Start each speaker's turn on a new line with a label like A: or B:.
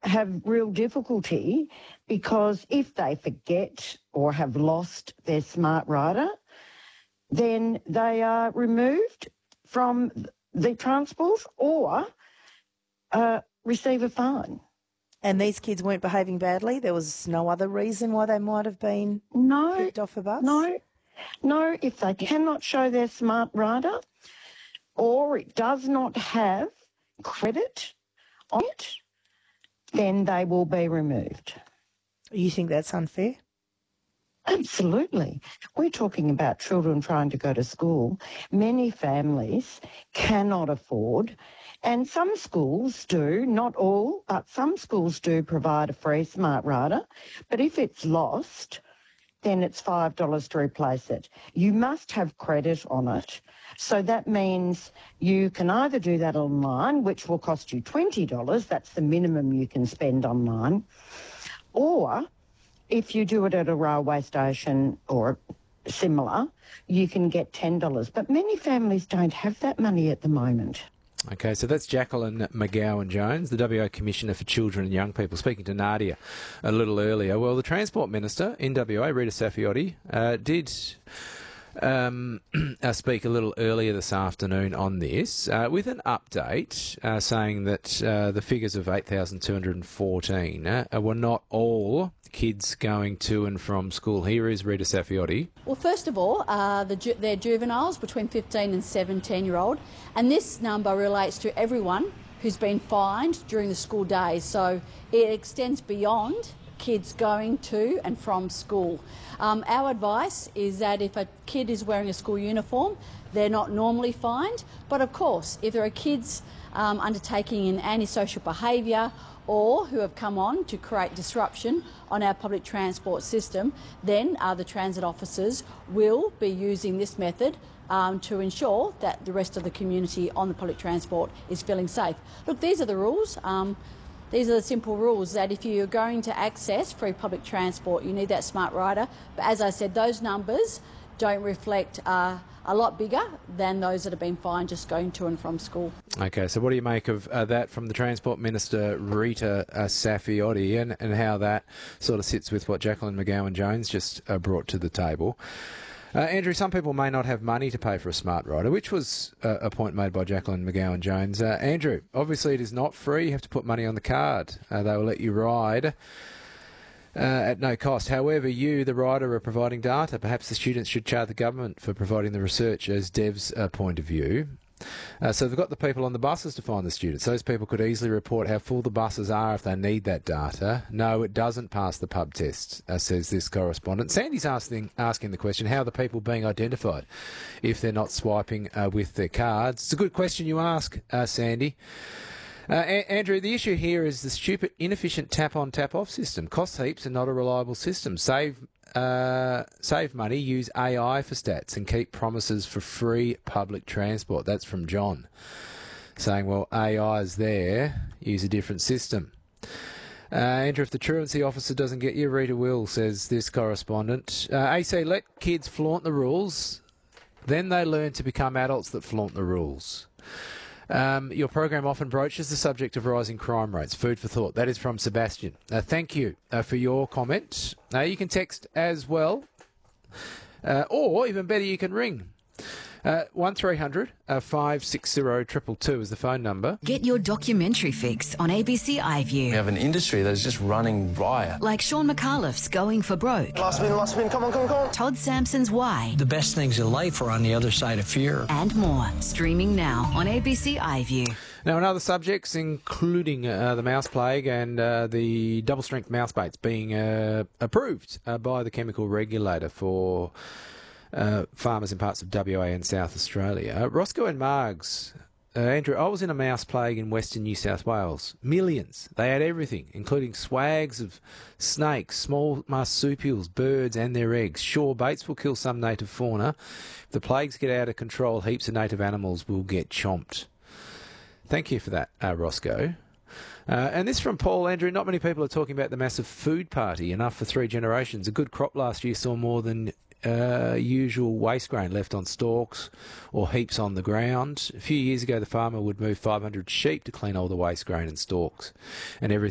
A: have real difficulty because if they forget or have lost their smart rider, then they are removed from the transport or receive a fine.
B: And these kids weren't behaving badly? There was no other reason why they might have been kicked off a bus?
A: No, if they cannot show their smart rider or it does not have credit on it, then they will be removed.
B: You think that's unfair?
A: Absolutely. We're talking about children trying to go to school. Many families cannot afford, and some schools do, not all, but some schools do provide a free smart rider. But if it's lost, then it's $5 to replace it. You must have credit on it. So that means you can either do that online, which will cost you $20, that's the minimum you can spend online, or if you do it at a railway station or similar, you can get $10. But many families don't have that money at the moment.
C: Okay, so that's Jacqueline McGowan-Jones, the WA Commissioner for Children and Young People, speaking to Nadia a little earlier. Well, the Transport Minister in WA, Rita Saffioti, did speak a little earlier this afternoon on this with an update saying that the figures of 8,214 were not all kids going to and from school. Here is Rita Saffioti.
D: Well, first of all, they're juveniles between 15 and 17-year-old, and this number relates to everyone who's been fined during the school days, so it extends beyond kids going to and from school. Our advice is that if a kid is wearing a school uniform, they're not normally fined, but of course, if there are kids undertaking an antisocial behaviour or who have come on to create disruption on our public transport system, then the transit officers will be using this method to ensure that the rest of the community on the public transport is feeling safe. Look, these are the rules. These are the simple rules that if you're going to access free public transport, you need that smart rider. But as I said, those numbers don't reflect a lot bigger than those that have been fined just going to and from school.
C: Okay, so what do you make of that from the Transport Minister, Rita Saffioti, and how that sort of sits with what Jacqueline McGowan-Jones just brought to the table? Andrew, some people may not have money to pay for a smart rider, which was a point made by Jacqueline McGowan-Jones. Andrew, obviously it is not free. You have to put money on the card. They will let you ride at no cost. However, you, the rider, are providing data. Perhaps the students should charge the government for providing the research as Dev's point of view. So they've got the people on the buses to find the students. Those people could easily report how full the buses are if they need that data. No, it doesn't pass the pub test, says this correspondent. Sandy's asking the question, how are the people being identified if they're not swiping with their cards? It's a good question you ask, Sandy. Andrew, the issue here is the stupid, inefficient tap-on, tap-off system. Costs heaps and not a reliable system. Save money, use AI for stats and keep promises for free public transport. That's from John, saying, well, AI is there, use a different system. Andrew, if the truancy officer doesn't get you, Rita will, says this correspondent. AC, let kids flaunt the rules, then they learn to become adults that flaunt the rules. Your program often broaches the subject of rising crime rates. Food for thought. That is from Sebastian. Thank you for your comment. You can text as well, or even better, you can ring. 1300 560 222 is the phone number.
E: Get your documentary fix on ABC iView.
F: We have an industry that is just running riot.
E: Like Sean McAuliffe's Going for Broke.
F: Last spin, come on.
E: Todd Sampson's Why.
G: The best things in life are on the other side of fear.
E: And more. Streaming now on ABC iView.
C: Now, in other subjects, including the mouse plague and the double-strength mouse baits being approved by the chemical regulator for farmers in parts of WA and South Australia. Roscoe and Margs. Andrew, I was in a mouse plague in Western New South Wales. Millions. They had everything, including swags of snakes, small marsupials, birds and their eggs. Sure, baits will kill some native fauna. If the plagues get out of control, heaps of native animals will get chomped. Thank you for that, Roscoe. And this from Paul. Andrew, not many people are talking about the massive food party, enough for 3 generations. A good crop last year saw more than usual waste grain left on stalks or heaps on the ground. A few years ago, the farmer would move 500 sheep to clean all the waste grain and stalks, and